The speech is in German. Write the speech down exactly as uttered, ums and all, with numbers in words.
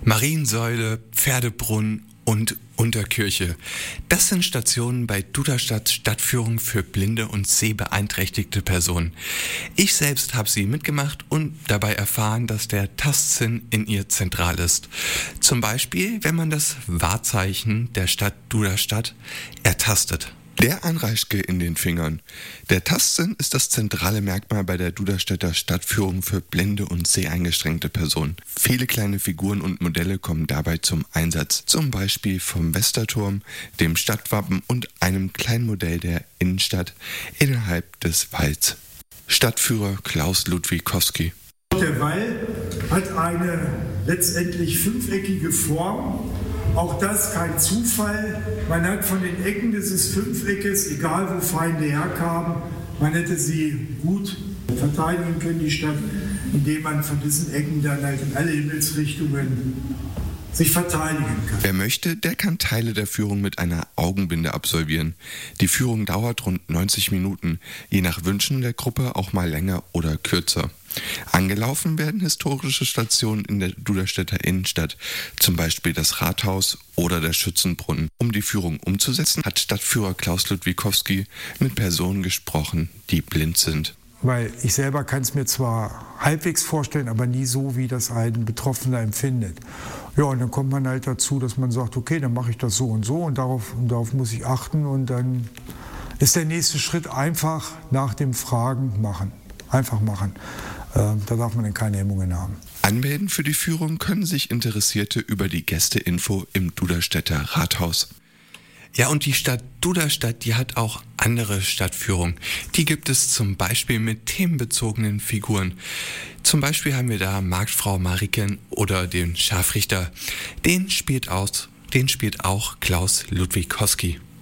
Mariensäule, Pferdebrunnen und Unterkirche. Das sind Stationen bei Duderstadts Stadtführung für blinde und sehbeeinträchtigte Personen. Ich selbst habe sie mitgemacht und dabei erfahren, dass der Tastsinn in ihr zentral ist. Zum Beispiel, wenn man das Wahrzeichen der Stadt Duderstadt ertastet. Der Anreischke in den Fingern. Der Tastsinn ist das zentrale Merkmal bei der Duderstädter Stadtführung für blinde und seheingeschränkte Personen. Viele kleine Figuren und Modelle kommen dabei zum Einsatz, zum Beispiel vom Westerturm, dem Stadtwappen und einem kleinen Modell der Innenstadt innerhalb des Walls. Stadtführer Klaus Ludwikowski. Der Wall hat eine letztendlich fünfeckige Form. Auch das kein Zufall. Man hat von den Ecken dieses Fünfeckes, egal wo Feinde herkamen, man hätte sie gut verteidigen können, die Stadt, indem man von diesen Ecken dann halt in alle Himmelsrichtungen sich verteidigen kann. Wer möchte, der kann Teile der Führung mit einer Augenbinde absolvieren. Die Führung dauert rund neunzig Minuten, je nach Wünschen der Gruppe auch mal länger oder kürzer. Angelaufen werden historische Stationen in der Duderstädter Innenstadt, zum Beispiel das Rathaus oder der Schützenbrunnen. Um die Führung umzusetzen, hat Stadtführer Klaus Ludwikowski mit Personen gesprochen, die blind sind. Weil ich selber kann es mir zwar halbwegs vorstellen, aber nie so, wie das ein Betroffener empfindet. Ja, und dann kommt man halt dazu, dass man sagt, okay, dann mache ich das so und so und darauf, und darauf muss ich achten. Und dann ist der nächste Schritt einfach nach dem Fragen machen. Einfach machen. Da darf man dann keine Hemmungen haben. Anmelden für die Führung können sich Interessierte über die Gästeinfo im Duderstädter Rathaus. Ja, und die Stadt Duderstadt, die hat auch andere Stadtführungen. Die gibt es zum Beispiel mit themenbezogenen Figuren. Zum Beispiel haben wir da Marktfrau Mariken oder den Scharfrichter. Den spielt aus, den spielt auch Klaus Ludwikowski.